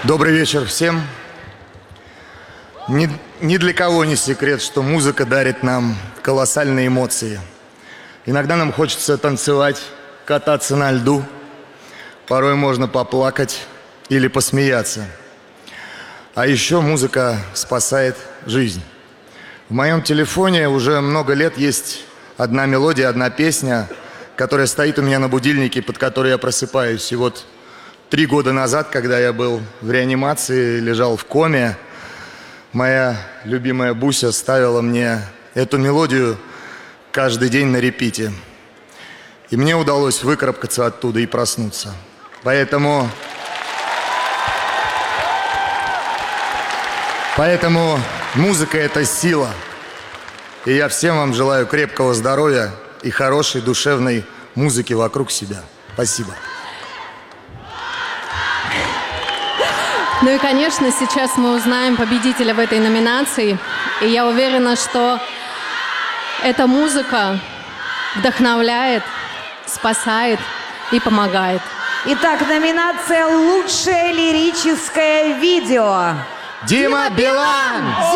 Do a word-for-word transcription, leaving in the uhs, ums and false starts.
Добрый вечер всем. Ни, ни для кого не секрет, что музыка дарит нам колоссальные эмоции. Иногда нам хочется танцевать, кататься на льду. Порой можно поплакать или посмеяться. А еще музыка спасает жизнь. В моем телефоне уже много лет есть одна мелодия, одна песня, которая стоит у меня на будильнике, под которой я просыпаюсь. И вот три года назад, когда я был в реанимации, лежал в коме, моя любимая Буся ставила мне эту мелодию каждый день на репите. И мне удалось выкарабкаться оттуда и проснуться. Поэтому... Поэтому музыка – это сила. И я всем вам желаю крепкого здоровья и хорошей душевной музыки вокруг себя. Спасибо. Ну и, конечно, сейчас мы узнаем победителя в этой номинации. И я уверена, что эта музыка вдохновляет, спасает и помогает. Итак, номинация «Лучшее лирическое видео». Дима Билан!